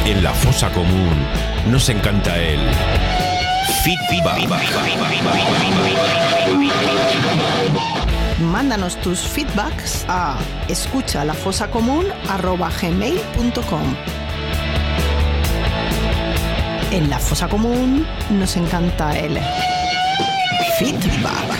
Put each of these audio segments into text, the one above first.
En la fosa común nos encanta el feedback. Mándanos tus feedbacks a escuchalafosacomún@gmail.com. En la fosa común nos encanta el feedback.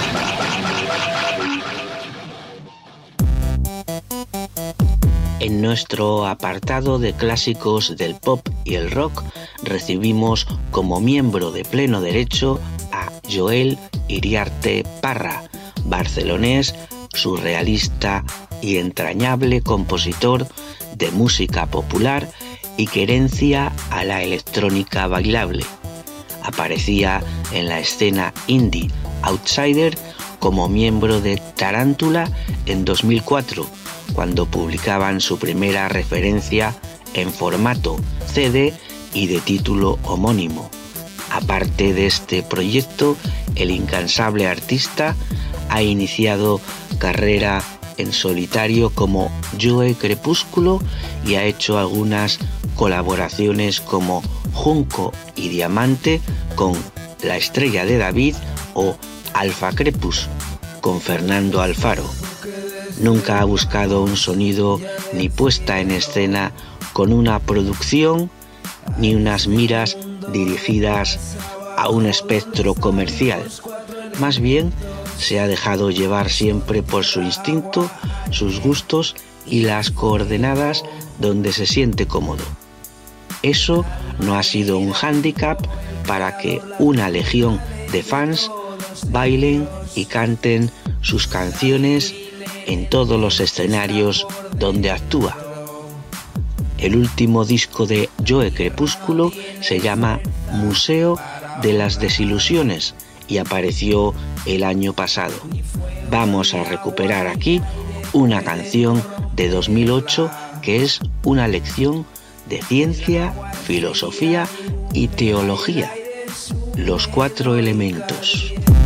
En nuestro apartado de clásicos del pop y el rock recibimos como miembro de pleno derecho a Joel Iriarte Parra, barcelonés, surrealista y entrañable compositor de música popular y querencia a la electrónica bailable. Aparecía en la escena indie outsider como miembro de Tarántula en 2004, cuando publicaban su primera referencia en formato CD y de título homónimo. Aparte de este proyecto, el incansable artista ha iniciado carrera en solitario como Joe Crepúsculo y ha hecho algunas colaboraciones como Junco y Diamante con La Estrella de David o Alfa Crepus con Fernando Alfaro. Nunca ha buscado un sonido ni puesta en escena con una producción ni unas miras dirigidas a un espectro comercial. Más bien, se ha dejado llevar siempre por su instinto, sus gustos y las coordenadas donde se siente cómodo. Eso no ha sido un hándicap para que una legión de fans bailen y canten sus canciones en todos los escenarios donde actúa. El último disco de Joe Crepúsculo se llama Museo de las Desilusiones y apareció el año pasado. Vamos a recuperar aquí una canción de 2008 que es una lección de ciencia, filosofía y teología. Los 4 elementos.